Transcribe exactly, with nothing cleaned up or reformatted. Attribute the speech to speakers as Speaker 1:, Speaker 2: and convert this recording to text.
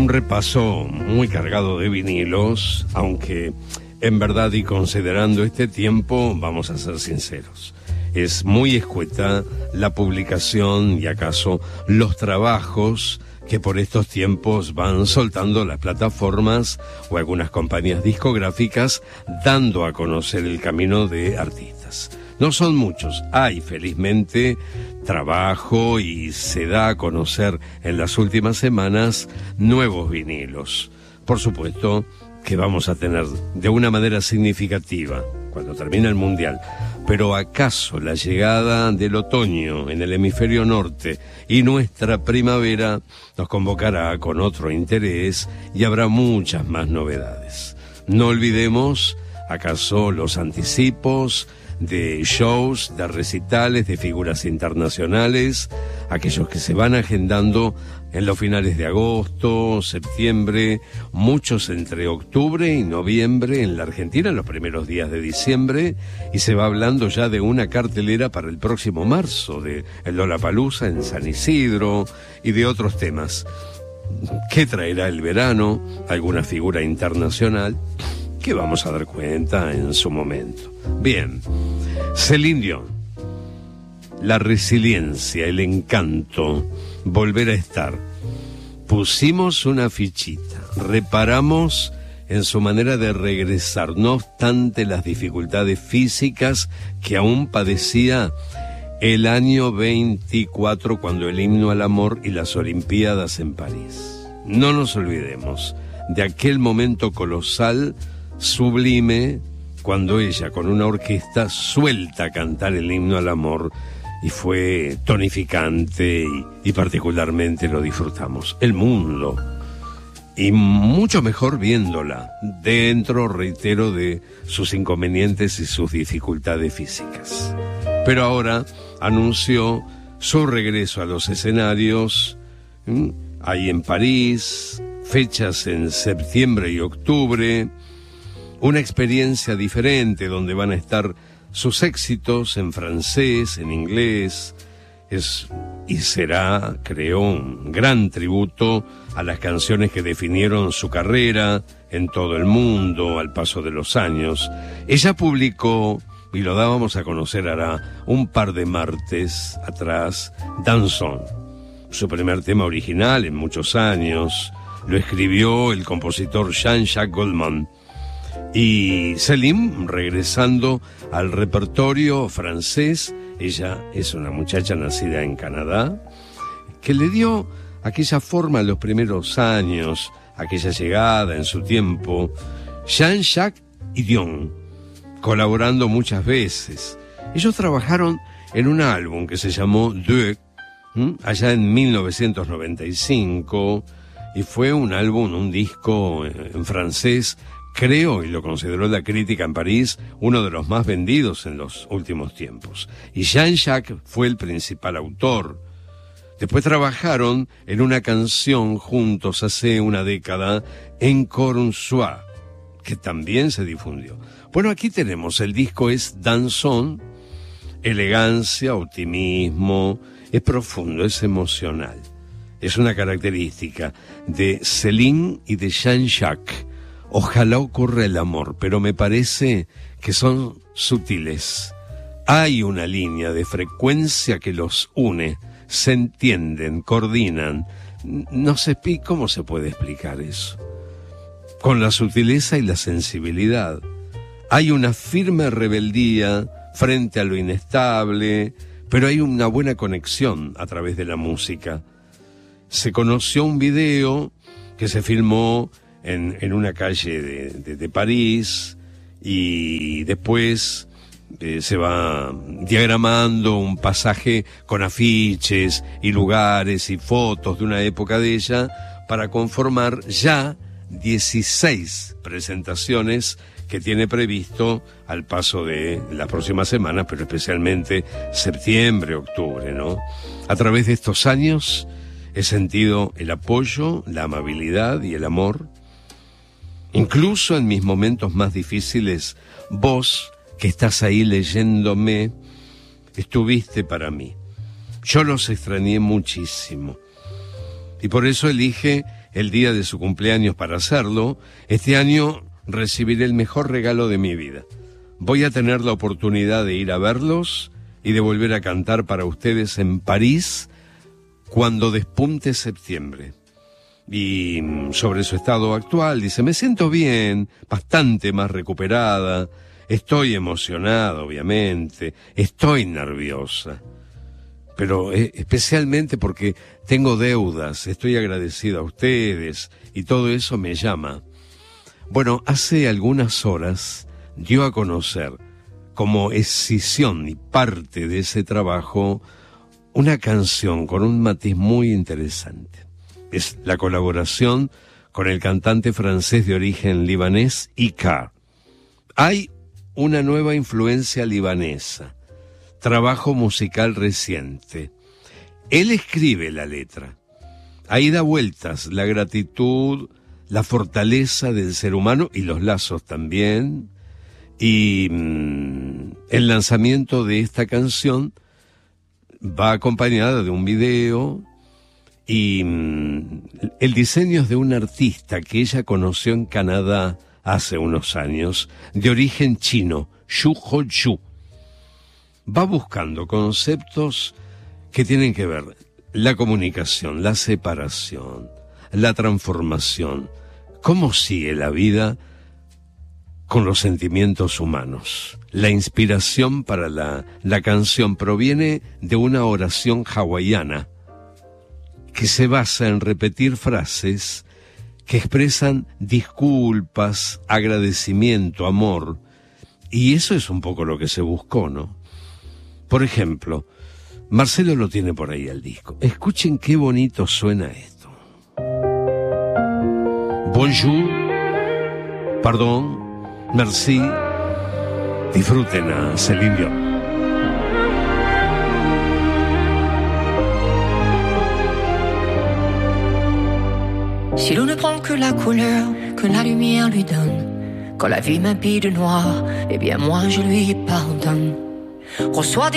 Speaker 1: un repaso muy cargado de vinilos, aunque en verdad y considerando este tiempo, vamos a ser sinceros, es muy escueta la publicación y acaso los trabajos que por estos tiempos van soltando las plataformas o algunas compañías discográficas, dando a conocer el camino de artistas. No son muchos, hay felizmente trabajo y se da a conocer en las últimas semanas nuevos vinilos. Por supuesto que vamos a tener de una manera significativa cuando termine el Mundial, pero ¿acaso la llegada del otoño en el hemisferio norte y nuestra primavera nos convocará con otro interés y habrá muchas más novedades? No olvidemos, ¿acaso los anticipos de shows, de recitales, de figuras internacionales, aquellos que se van agendando en los finales de agosto, septiembre, muchos entre octubre y noviembre en la Argentina, en los primeros días de diciembre, y se va hablando ya de una cartelera para el próximo marzo, de el Lollapalooza en San Isidro y de otros temas. ¿Qué traerá el verano? ¿Alguna figura internacional? Que vamos a dar cuenta en su momento. Bien, Céline Dion, la resiliencia, el encanto, volver a estar. Pusimos una fichita, reparamos en su manera de regresar, no obstante las dificultades físicas que aún padecía el año veinticuatro, cuando el himno al amor y las Olimpiadas en París. No nos olvidemos de aquel momento colosal, sublime, cuando ella con una orquesta suelta a cantar el himno al amor, y fue tonificante y, y particularmente lo disfrutamos el mundo, y mucho mejor viéndola dentro, reitero, de sus inconvenientes y sus dificultades físicas. Pero ahora anunció su regreso a los escenarios, ¿m? ahí en París, fechas en septiembre y octubre, una experiencia diferente donde van a estar sus éxitos en francés, en inglés. Es y será, creo, un gran tributo a las canciones que definieron su carrera en todo el mundo al paso de los años. Ella publicó, y lo dábamos a conocer hará un par de martes atrás, Danson, su primer tema original en muchos años. Lo escribió el compositor Jean-Jacques Goldman. Y Céline, regresando al repertorio francés, ella es una muchacha nacida en Canadá, que le dio aquella forma en los primeros años, aquella llegada en su tiempo, Jean-Jacques y Dion, colaborando muchas veces. Ellos trabajaron en un álbum que se llamó Deux, ¿m? allá en mil novecientos noventa y cinco, y fue un álbum, un disco en francés, creo, y lo consideró la crítica en París, uno de los más vendidos en los últimos tiempos. Y Jean-Jacques fue el principal autor. Después trabajaron en una canción juntos hace una década, Encore un soir, que también se difundió. Bueno, aquí tenemos, el disco es Danson, elegancia, optimismo, es profundo, es emocional. Es una característica de Céline y de Jean-Jacques. Ojalá ocurra el amor, pero me parece que son sutiles. Hay una línea de frecuencia que los une, se entienden, coordinan. No sé cómo se puede explicar eso. Con la sutileza y la sensibilidad. Hay una firme rebeldía frente a lo inestable, pero hay una buena conexión a través de la música. Se conoció un video que se filmó En, en una calle de, de, de París, y después eh, se va diagramando un pasaje con afiches y lugares y fotos de una época de ella para conformar ya dieciséis presentaciones que tiene previsto al paso de las próximas semanas, pero especialmente septiembre, octubre, ¿no? A través de estos años he sentido el apoyo, la amabilidad y el amor. Incluso en mis momentos más difíciles, vos, que estás ahí leyéndome, estuviste para mí. Yo los extrañé muchísimo. Y por eso elige el día de su cumpleaños para hacerlo. Este año recibiré el mejor regalo de mi vida. Voy a tener la oportunidad de ir a verlos y de volver a cantar para ustedes en París cuando despunte septiembre. Y sobre su estado actual, dice, me siento bien, bastante más recuperada, estoy emocionada, obviamente, estoy nerviosa, pero eh, especialmente porque tengo deudas, estoy agradecida a ustedes y todo eso me llama. Bueno, hace algunas horas dio a conocer como escisión y parte de ese trabajo una canción con un matiz muy interesante. Es la colaboración con el cantante francés de origen libanés Ika. Hay una nueva influencia libanesa, trabajo musical reciente. Él escribe la letra. Ahí da vueltas la gratitud, la fortaleza del ser humano y los lazos también. Y mmm, el lanzamiento de esta canción va acompañada de un video y mmm, el diseño es de un artista que ella conoció en Canadá hace unos años, de origen chino, Xu Hongxue. Va buscando conceptos que tienen que ver la comunicación, la separación, la transformación, cómo sigue la vida con los sentimientos humanos. La inspiración para la, la canción proviene de una oración hawaiana que se basa en repetir frases que expresan disculpas, agradecimiento, amor, y eso es un poco lo que se buscó, ¿no? Por ejemplo, Marcelo lo tiene por ahí el disco. Escuchen qué bonito suena esto. Bonjour, pardon, merci, disfruten a Céline Dion.
Speaker 2: Si l'on ne prend que la couleur que la lumière lui donne, quand la vie m'habille de noir, eh bien moi je lui pardonne. Reçois des